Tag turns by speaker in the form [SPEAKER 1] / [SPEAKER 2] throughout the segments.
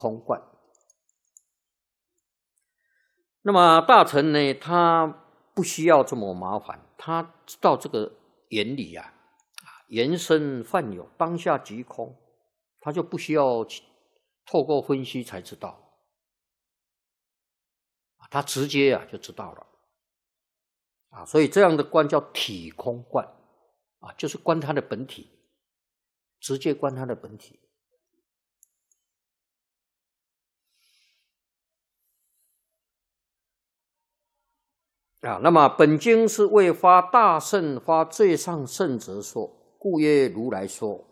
[SPEAKER 1] 空观。那么大乘呢，他不需要这么麻烦，他知道这个原理啊，缘生幻有，当下即空，他就不需要透过分析才知道，他直接就知道了所以这样的观叫体空观就是观他的本体，直接观他的本体。那么本经是为发大乘发最上圣者说，故曰如来说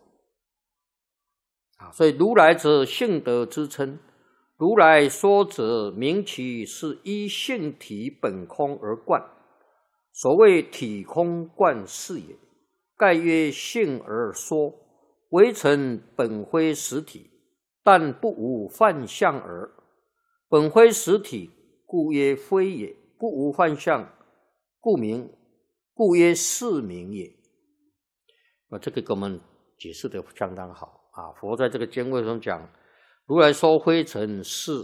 [SPEAKER 1] 所以如来者性德之称，如来说者名其是依性体本空而观，所谓体空观是也。盖曰性而说，微尘本非实体，但不无幻象耳。本非实体，故曰非也。不无幻象，故曰是名也。这个给我们解释的相当好佛在这个经文中讲，如来说灰尘是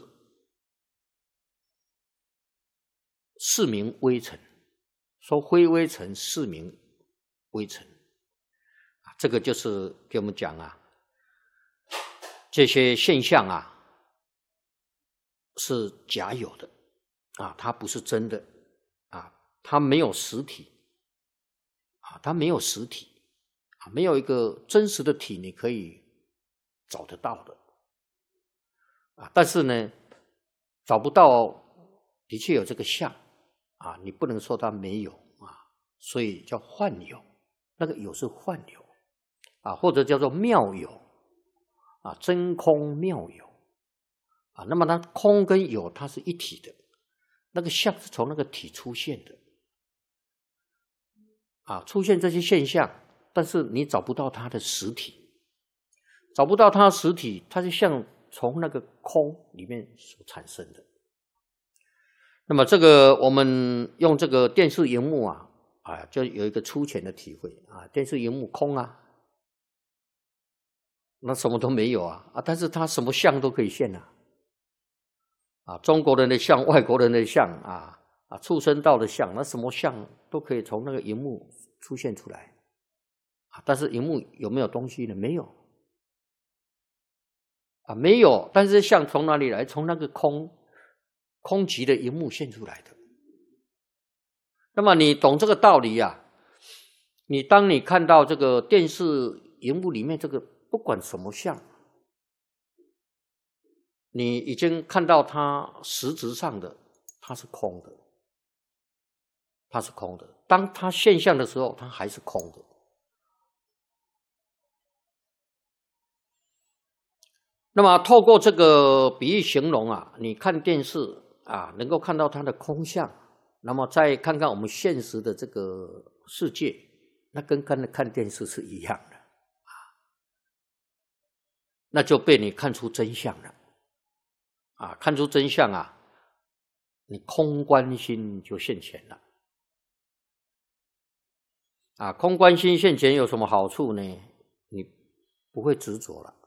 [SPEAKER 1] 名微尘，说非微尘是名微尘这个就是给我们讲这些现象是假有的它不是真的它没有实体它没有实体没有一个真实的体你可以找得到的但是呢找不到的确有这个相你不能说它没有所以叫幻有，那个有是幻有或者叫做妙有真空妙有那么它空跟有它是一体的，那个相是从那个体出现的出现这些现象，但是你找不到它的实体，找不到它的实体，它是像从那个空里面所产生的。那么这个我们用这个电视荧幕就有一个粗浅的体会电视荧幕空那什么都没有但是它什么相都可以现中国人的像，外国人的像畜生道的像，那什么像都可以从那个荧幕出现出来但是荧幕有没有东西呢？没有没有，但是像从哪里来？从那个空寂的荧幕现出来的。那么你懂这个道理当你看到这个电视荧幕里面这个不管什么像，你已经看到它实质上的它是空的，它是空的。当它现象的时候，它还是空的。那么透过这个比喻形容你看电视能够看到它的空相，那么再看看我们现实的这个世界，那跟看电视是一样的那就被你看出真相了看出真相你空观心就现前了空观心现前有什么好处呢？你不会执着了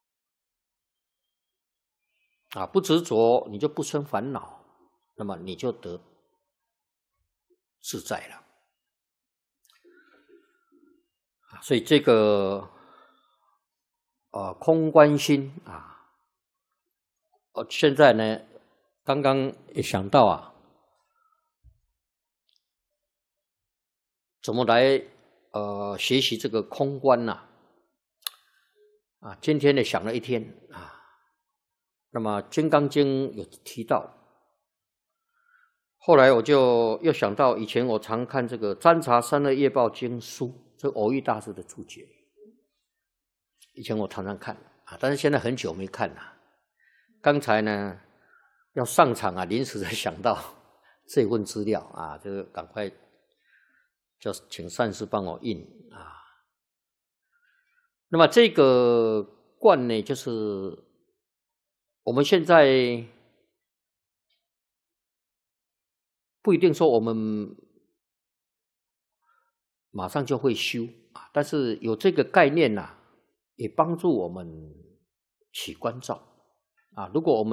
[SPEAKER 1] 不执着你就不生烦恼，那么你就得自在了所以这个空观心现在呢刚刚也想到怎么来学习这个空观今天呢想了一天那么《金刚经》有提到，后来我就又想到以前我常看这个《占察三恶业报经书》，这偶益大师的注解，以前我常常看但是现在很久没看了。刚才呢要上场临时才想到这份资料就赶快就请善师帮我印那么这个观呢，就是我们现在不一定说我们马上就会修但是有这个概念也帮助我们起观照如果我们